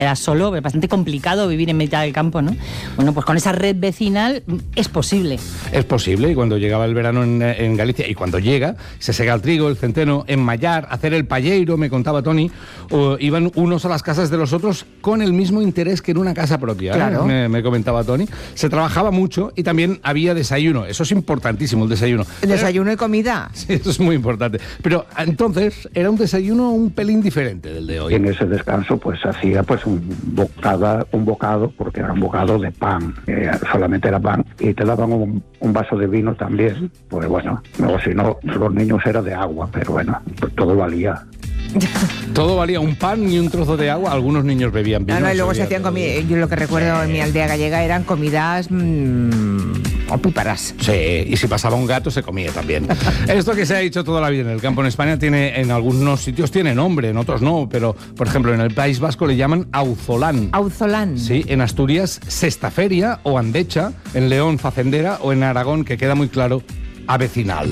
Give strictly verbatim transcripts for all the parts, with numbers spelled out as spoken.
era solo, bastante complicado vivir en mitad del campo, ¿no? Bueno, pues con esa red vecinal es posible. Es posible, y cuando llegaba el verano en, en Galicia, y cuando llega, se sega el trigo, el centeno, enmallar, hacer el palleiro, me contaba Tony, o iban unos a las casas de los otros con el mismo interés que en una casa propia, claro. ¿eh? me, me comentaba Tony. Se trabajaba mucho y también había desayuno, eso es importantísimo, el desayuno. ¿El desayuno y comida? Sí, eso es muy importante. Pero entonces era un desayuno un pelín diferente del de hoy. En ese descanso pues hacía pues un bocado, un bocado, porque era un bocado de pan, eh, solamente era pan, y te daban un, un vaso de vino también, pues bueno, o si no, los niños era de agua, pero bueno, pues todo valía. Todo valía, un pan y un trozo de agua. Algunos niños bebían vino. No, no, y luego se hacían comidas. Yo lo que recuerdo en mi aldea gallega eran comidas mmm, opíparas. Sí, y si pasaba un gato se comía también. Esto que se ha dicho toda la vida en el campo en España tiene, en algunos sitios tiene nombre, en otros no, pero por ejemplo en el País Vasco le llaman auzolán. Auzolán. Sí, en Asturias sextaferia o andecha, en León facendera o en Aragón, que queda muy claro, avecinal.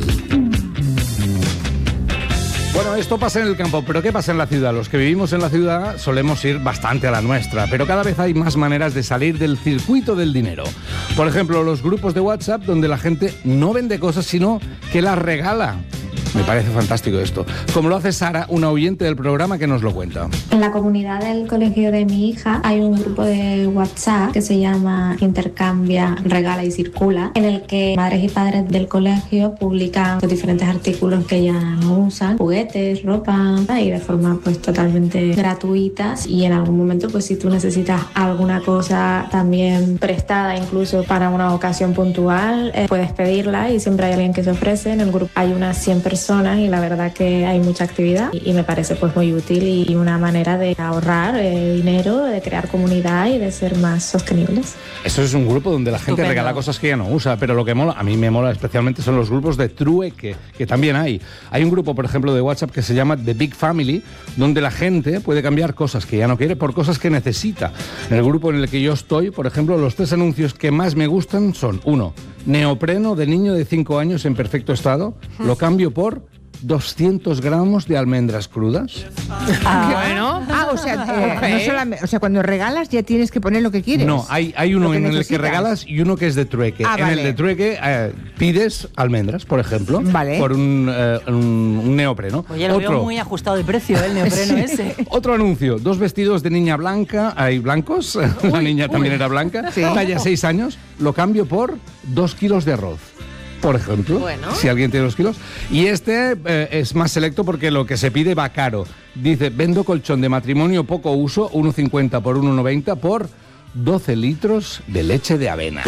Bueno, esto pasa en el campo, pero ¿qué pasa en la ciudad? Los que vivimos en la ciudad solemos ir bastante a la nuestra, pero cada vez hay más maneras de salir del circuito del dinero. Por ejemplo, los grupos de WhatsApp donde la gente no vende cosas, sino que las regala. Me parece fantástico esto. Como lo hace Sara, una oyente del programa que nos lo cuenta. En la comunidad del colegio de mi hija hay un grupo de WhatsApp que se llama Intercambia, Regala y Circula, en el que madres y padres del colegio publican los diferentes artículos que ya no usan, juguetes, ropa, y de forma pues totalmente gratuitas. Y en algún momento pues si tú necesitas alguna cosa también prestada incluso para una ocasión puntual, eh, puedes pedirla y siempre hay alguien que se ofrece. En el grupo hay unas cien personas y la verdad que hay mucha actividad y, y me parece pues muy útil y una manera de ahorrar eh, dinero, de crear comunidad y de ser más sostenibles. Eso es un grupo donde la gente Estupendo. regala cosas que ya no usa, pero lo que mola, a mí me mola especialmente son los grupos de trueque, que también hay. Hay un grupo, por ejemplo, de WhatsApp que se llama The Big Family, donde la gente puede cambiar cosas que ya no quiere por cosas que necesita. En el grupo en el que yo estoy, por ejemplo, los tres anuncios que más me gustan son: uno, neopreno de niño de cinco años en perfecto estado, lo cambio por doscientos gramos de almendras crudas. Ah, bueno. Ah, o sea, eh, Okay. no solamente, o sea, cuando regalas ya tienes que poner lo que quieres. No, hay, hay uno Lo que en el que necesitas. regalas y uno que es de trueque. Ah, en vale. el de trueque eh, pides almendras, por ejemplo, Vale. por un, eh, un, un neopreno. Oye, lo veo muy ajustado de precio, ¿eh? El neopreno ese. Otro anuncio, dos vestidos de niña blanca, hay blancos, la niña también era blanca, Sí. talla seis años, lo cambio por dos kilos de arroz. Por ejemplo, Bueno. si alguien tiene dos kilos. Y este eh, es más selecto porque lo que se pide va caro. Dice, vendo colchón de matrimonio poco uso, uno cincuenta por uno noventa por doce litros de leche de avena.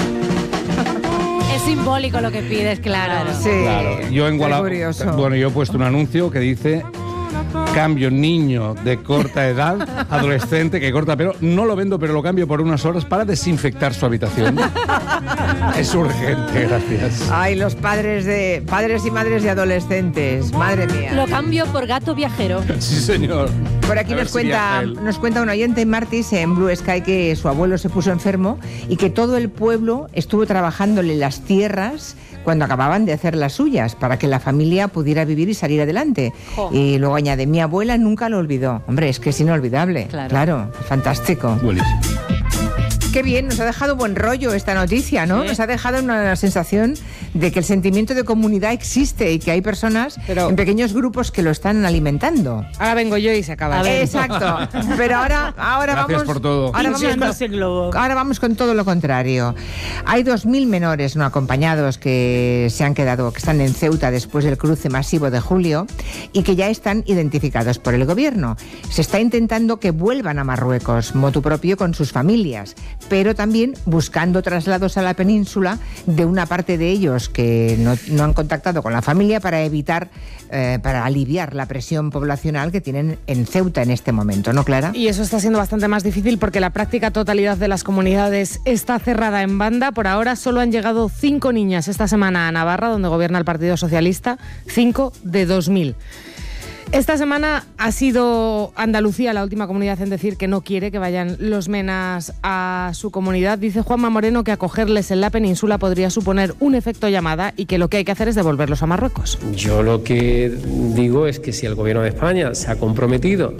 Es simbólico lo que pides, claro. Sí. Claro, yo en Qué Guala- curioso. bueno, yo he puesto un anuncio que dice: cambio niño de corta edad, adolescente que corta pelo, no lo vendo pero lo cambio por unas horas para desinfectar su habitación. Es urgente, gracias. Ay, los padres de padres y madres de adolescentes, madre mía. Lo cambio por gato viajero. Sí, señor. Por aquí A ver nos si viaja cuenta, él. nos cuenta un oyente, Martis, en Blue Sky, que su abuelo se puso enfermo y que todo el pueblo estuvo trabajándole las tierras cuando acababan de hacer las suyas para que la familia pudiera vivir y salir adelante. Jo. Y luego añade, mi abuela nunca lo olvidó. Hombre, es que es inolvidable. Claro. Claro, fantástico. Buenísimo. Qué bien, nos ha dejado buen rollo esta noticia, ¿no? Sí. Nos ha dejado una sensación de que el sentimiento de comunidad existe y que hay personas Pero- en pequeños grupos que lo están alimentando. Ahora vengo yo y se acaba. A ver. Exacto. Pero ahora, ahora Gracias vamos. por todo. Ahora vamos, Hinchando con, ese globo. ahora vamos con todo lo contrario. Hay dos mil menores no acompañados que se han quedado, que están en Ceuta después del cruce masivo de julio y que ya están identificados por el gobierno. Se está intentando que vuelvan a Marruecos, motu propio con sus familias, pero también buscando traslados a la península de una parte de ellos que no, no han contactado con la familia para evitar, eh, para aliviar la presión poblacional que tienen en Ceuta en este momento, ¿no, Clara? Y eso está siendo bastante más difícil porque la práctica totalidad de las comunidades está cerrada en banda. Por ahora solo han llegado cinco niñas esta semana a Navarra, donde gobierna el Partido Socialista, cinco de dos mil. Esta semana ha sido Andalucía la última comunidad en decir que no quiere que vayan los menas a su comunidad. Dice Juanma Moreno que acogerles en la península podría suponer un efecto llamada y que lo que hay que hacer es devolverlos a Marruecos. Yo lo que digo es que si el Gobierno de España se ha comprometido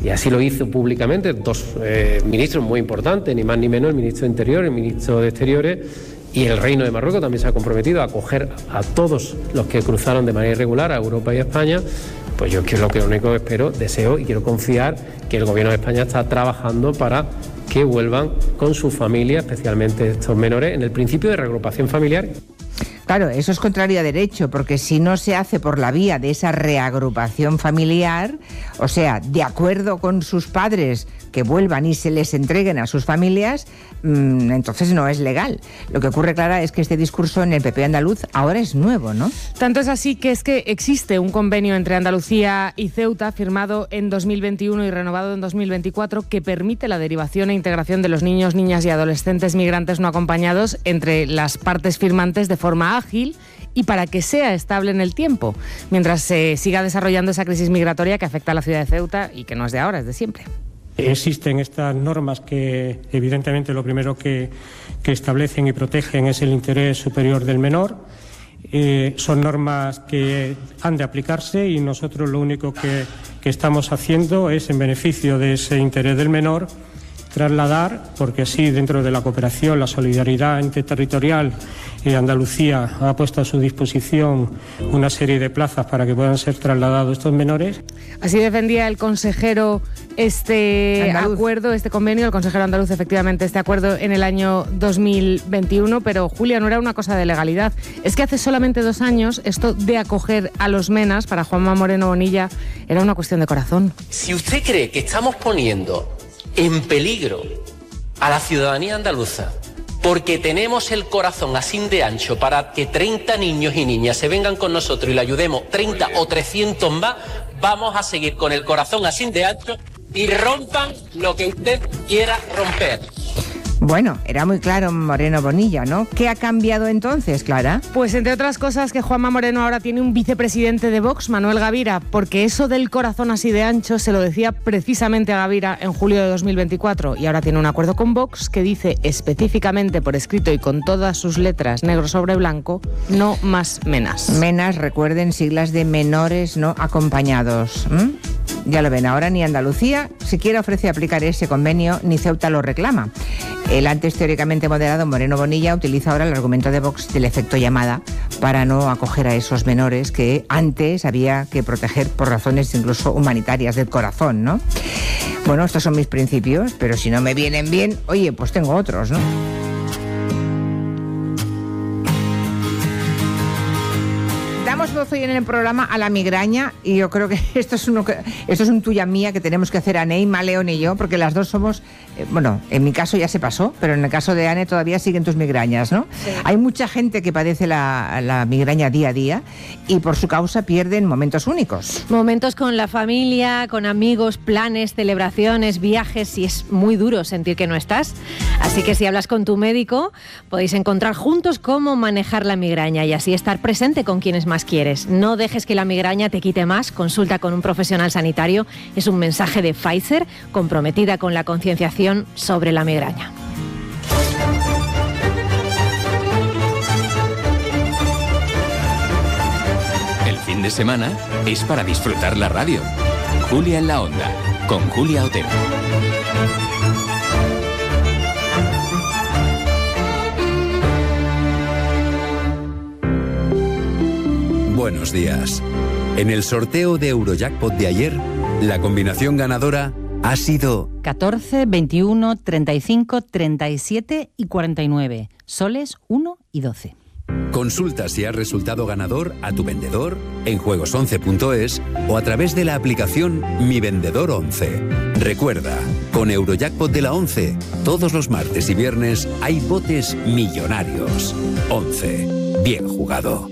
y así lo hizo públicamente dos eh, ministros muy importantes, ni más ni menos el ministro de Interior, el ministro de Exteriores, y el Reino de Marruecos también se ha comprometido a acoger a todos los que cruzaron de manera irregular a Europa y a España. Pues yo quiero, lo que lo único que espero, deseo y quiero confiar que el Gobierno de España está trabajando para que vuelvan con su familia, especialmente estos menores, en el principio de reagrupación familiar. Claro, eso es contrario a derecho, porque si no se hace por la vía de esa reagrupación familiar, o sea, de acuerdo con sus padres que vuelvan y se les entreguen a sus familias, mmm, entonces no es legal. Lo que ocurre, Clara, es que este discurso en el P P andaluz ahora es nuevo, ¿no? Tanto es así que es que existe un convenio entre Andalucía y Ceuta firmado en dos mil veintiuno y renovado en dos mil veinticuatro que permite la derivación e integración de los niños, niñas y adolescentes migrantes no acompañados entre las partes firmantes de forma ágil y para que sea estable en el tiempo, mientras se siga desarrollando esa crisis migratoria que afecta a la ciudad de Ceuta y que no es de ahora, es de siempre. Existen estas normas que, evidentemente, lo primero que, que establecen y protegen es el interés superior del menor. Eh, son normas que han de aplicarse y nosotros lo único que, que estamos haciendo es, en beneficio de ese interés del menor, trasladar, porque así dentro de la cooperación, la solidaridad interterritorial, eh, Andalucía ha puesto a su disposición una serie de plazas para que puedan ser trasladados estos menores. Así defendía el consejero este andaluz. acuerdo, este convenio, el consejero andaluz, efectivamente, este acuerdo en el año dos mil veintiuno, pero Julia, no era una cosa de legalidad. Es que hace solamente dos años esto de acoger a los menas para Juanma Moreno Bonilla era una cuestión de corazón. Si usted cree que estamos poniendo en peligro a la ciudadanía andaluza porque tenemos el corazón así de ancho para que treinta niños y niñas se vengan con nosotros y le ayudemos treinta o trescientos más, vamos a seguir con el corazón así de ancho y rompan lo que usted quiera romper. Bueno, era muy claro Moreno Bonilla, ¿no? ¿Qué ha cambiado entonces, Clara? Pues entre otras cosas que Juanma Moreno ahora tiene un vicepresidente de Vox, Manuel Gavira, porque eso del corazón así de ancho se lo decía precisamente a Gavira en julio de dos mil veinticuatro y ahora tiene un acuerdo con Vox que dice específicamente por escrito y con todas sus letras negro sobre blanco, no más menas. Menas, recuerden, siglas de menores no acompañados. ¿Mm? Ya lo ven, ahora ni Andalucía siquiera ofrece aplicar ese convenio, ni Ceuta lo reclama. El antes teóricamente moderado Moreno Bonilla utiliza ahora el argumento de Vox del efecto llamada para no acoger a esos menores que antes había que proteger por razones incluso humanitarias del corazón, ¿no? Bueno, estos son mis principios, pero si no me vienen bien, oye, pues tengo otros, ¿no? Damos voz hoy en el programa a la migraña y yo creo que esto es, uno que, esto es un tuya mía que tenemos que hacer Ane, Inma, León y yo, porque las dos somos, eh, bueno, en mi caso ya se pasó, pero en el caso de Ane todavía siguen tus migrañas, ¿no? Sí. Hay mucha gente que padece la, la migraña día a día y por su causa pierden momentos únicos. Momentos con la familia, con amigos, planes, celebraciones, viajes, y es muy duro sentir que no estás. Así que si hablas con tu médico, podéis encontrar juntos cómo manejar la migraña y así estar presente con quienes más quieres. No dejes que la migraña te quite más. Consulta con un profesional sanitario. Es un mensaje de Pfizer, comprometida con la concienciación sobre la migraña. El fin de semana es para disfrutar la radio. Julia en la Onda, con Julia Otero. Buenos días. En el sorteo de Eurojackpot de ayer, la combinación ganadora ha sido catorce, veintiuno, treinta y cinco, treinta y siete y cuarenta y nueve. Soles uno y doce. Consulta si has resultado ganador a tu vendedor en juegos once punto es o a través de la aplicación Mi Vendedor once. Recuerda, con Eurojackpot de la once, todos los martes y viernes hay botes millonarios. once. Bien jugado.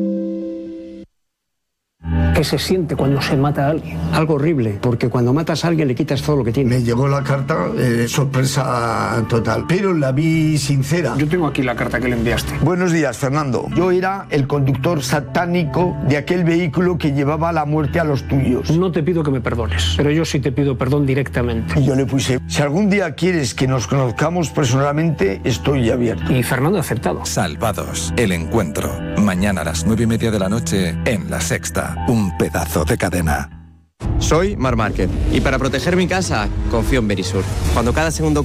¿Qué se siente cuando se mata a alguien? Algo horrible, porque cuando matas a alguien le quitas todo lo que tiene. Me llegó la carta, eh, sorpresa total, pero la vi sincera. Yo tengo aquí la carta que le enviaste. Buenos días, Fernando. Yo era el conductor satánico de aquel vehículo que llevaba la muerte a los tuyos. No te pido que me perdones, pero yo sí te pido perdón directamente. Y yo le puse, si algún día quieres que nos conozcamos personalmente, estoy abierto. Y Fernando ha aceptado. Salvados, el encuentro. Mañana a las nueve y media de la noche en La Sexta. Un pedazo de cadena. Soy Mar Márquez y para proteger mi casa confío en Verisur. Cuando cada segundo